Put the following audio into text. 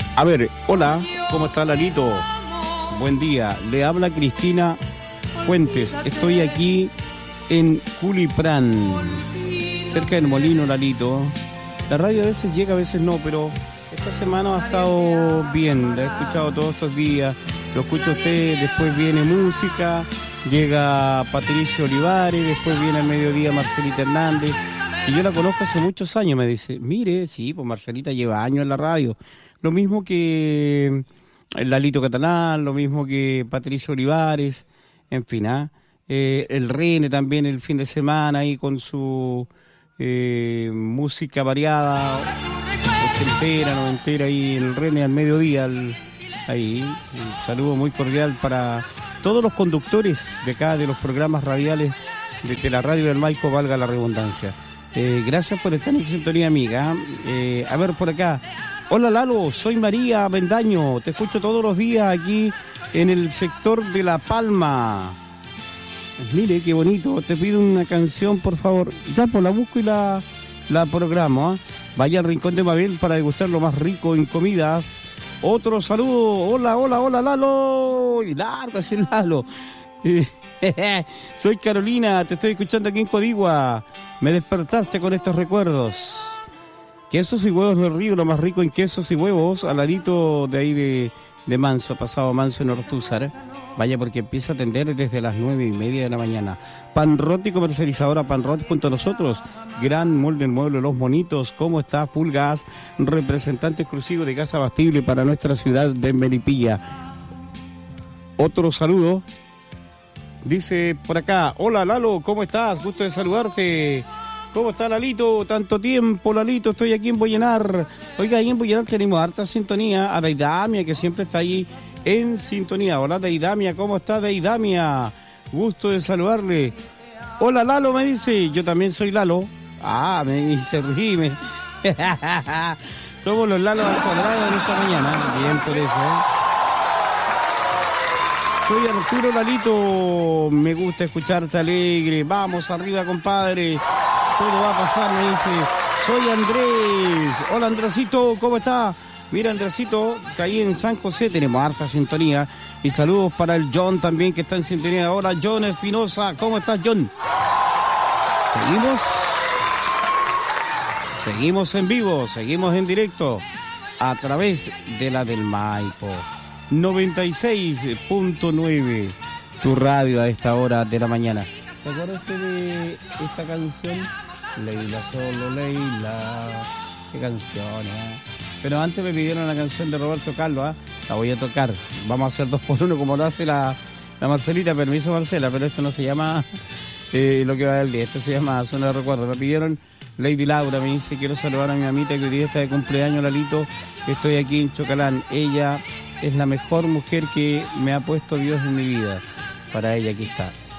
A ver, hola, ¿cómo está Lalito? Buen día, le habla Cristina Fuentes. Estoy aquí en Culipran, cerca del Molino, Lalito. La radio a veces llega, a veces no, pero esta semana ha estado bien. La he escuchado todos estos días. Lo escucha usted, después viene música, llega Patricio Olivares, después viene al mediodía Marcelita Hernández. Y yo la conozco hace muchos años, me dice, mire, sí, pues Marcelita lleva años en la radio. Lo mismo que Lalito Catalán, lo mismo que Patricio Olivares, en fin, el Rene también el fin de semana ahí con su música variada, ochentera, noventera, ahí el Rene al mediodía, ahí. Un saludo muy cordial para todos los conductores de acá, de los programas radiales de la radio del Maipo, valga la redundancia. Gracias por estar en sintonía, amiga. A ver, por acá. Hola Lalo, soy María Bendaño, te escucho todos los días aquí en el sector de La Palma. Mire, qué bonito, te pido una canción, por favor. Ya, pues la busco y la programo. Vaya al Rincón de Mabel para degustar lo más rico en comidas. Otro saludo, hola Lalo. Y largo así Lalo. Soy Carolina, te estoy escuchando aquí en Codigua. Me despertaste con estos recuerdos. Quesos y huevos del Río, lo más rico en quesos y huevos, al ladito de ahí de Manso, pasado Manso en Ortúzar. Vaya, porque empieza a atender desde las 9:30 de la mañana. Panroti, comercializadora Panroti junto a nosotros. Gran Molde del Mueble Los Monitos. ¿Cómo está? Full Gas, representante exclusivo de gas abastible para nuestra ciudad de Melipilla. Otro saludo. Dice por acá, hola Lalo, ¿cómo estás? Gusto de saludarte. ¿Cómo está Lalito? Tanto tiempo, Lalito, estoy aquí en Boyenar. Oiga, ahí en Boyenar tenemos harta sintonía. A Deidamia, que siempre está ahí en sintonía. Hola Deidamia, ¿cómo está Deidamia? Gusto de saludarle. Hola Lalo, me dice. Yo también soy Lalo. Me dice, rime. Somos los Lalos al cuadrado en esta mañana. Bien por eso. Soy Arturo Lalito. Me gusta escucharte alegre. Vamos arriba, compadre. Todo va a pasar, me dice. Soy Andrés. Hola, Andresito, ¿cómo está? Mira, Andresito, que ahí en San José tenemos harta sintonía. Y saludos para el John también, que está en sintonía ahora. John Espinosa, ¿cómo estás, John? Seguimos en vivo, seguimos en directo a través de la del Maipo. 96.9, tu radio a esta hora de la mañana. ¿Te acuerdas de esta canción? Leila, solo Leila. Qué canción, Pero antes me pidieron la canción de Roberto Carlos, La voy a tocar. Vamos a hacer 2x1 como lo hace la Marcelita. Permiso, Marcela, pero esto no se llama lo que va del día. Esto se llama Zona de Recuerdo. Me pidieron Lady Laura, me dice, quiero saludar a mi mamita que hoy día está de cumpleaños, Lalito. Estoy aquí en Chocalán. Ella es la mejor mujer que me ha puesto Dios en mi vida. Para ella aquí está.